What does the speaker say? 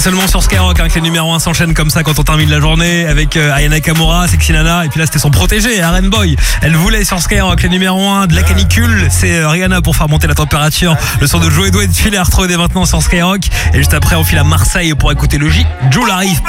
Seulement sur Skyrock, que les numéros 1 s'enchaînent comme ça quand on termine la journée avec Aya Nakamura, Sexy Nana, et puis là c'était son protégé, Aren Boy. Elle voulait sur Skyrock les numéros 1 de la canicule, c'est Rihanna pour faire monter la température. Le son de Joe Edouard de filer à retrouver dès maintenant sur Skyrock. Et juste après on file à Marseille pour écouter le J. Joe arrive.